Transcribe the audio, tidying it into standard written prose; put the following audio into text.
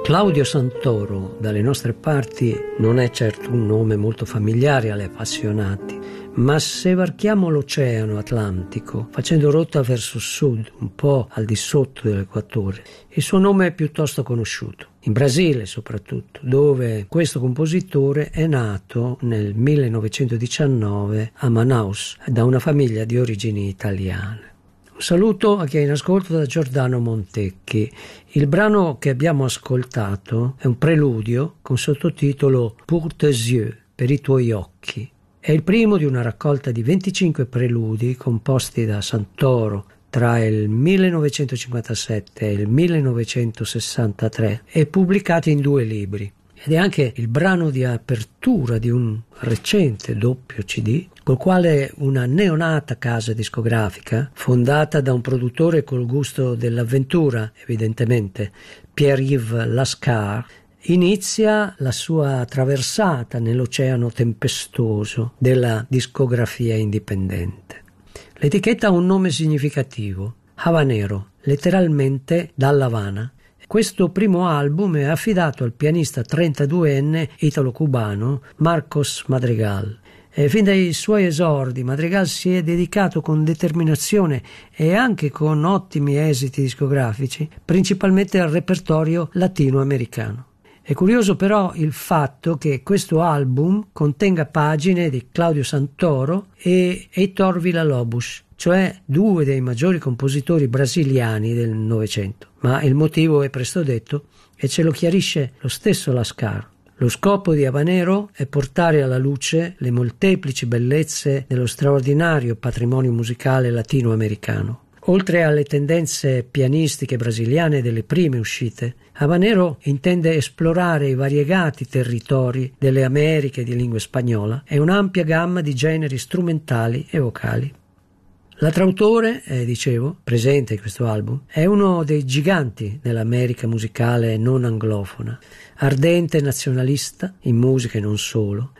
Claudio Santoro, dalle nostre parti, non è certo un nome molto familiare agli appassionati, ma se varchiamo l'Oceano Atlantico, facendo rotta verso sud, un po' al di sotto dell'equatore, il suo nome è piuttosto conosciuto. In Brasile soprattutto, dove questo compositore è nato nel 1919 a Manaus, da una famiglia di origini italiane. Un saluto a chi è in ascolto da Giordano Montecchi. Il brano che abbiamo ascoltato è un preludio con sottotitolo Pour tes yeux, per i tuoi occhi. È il primo di una raccolta di 25 preludi composti da Santoro tra il 1957 e il 1963 e pubblicati in 2 libri. Ed è anche il brano di apertura di un recente doppio CD, col quale una neonata casa discografica, fondata da un produttore col gusto dell'avventura, evidentemente, Pierre-Yves Lascar, inizia la sua traversata nell'oceano tempestoso della discografia indipendente. L'etichetta ha un nome significativo, Habanero, letteralmente dall'Havana. Questo primo album è affidato al pianista 32enne italo-cubano Marcos Madrigal. E fin dai suoi esordi Madrigal si è dedicato con determinazione e anche con ottimi esiti discografici principalmente al repertorio latinoamericano. È curioso però il fatto che questo album contenga pagine di Claudio Santoro e Heitor Villa-Lobos, cioè 2 dei maggiori compositori brasiliani del Novecento. Ma il motivo è presto detto e ce lo chiarisce lo stesso Lascar. Lo scopo di Habanero è portare alla luce le molteplici bellezze dello straordinario patrimonio musicale latinoamericano. Oltre alle tendenze pianistiche brasiliane delle prime uscite, Habanero intende esplorare i variegati territori delle Americhe di lingua spagnola e un'ampia gamma di generi strumentali e vocali. L'altro dicevo, presente in questo album, è uno dei giganti dell'America musicale non anglofona. Ardente nazionalista, in musica e non solo,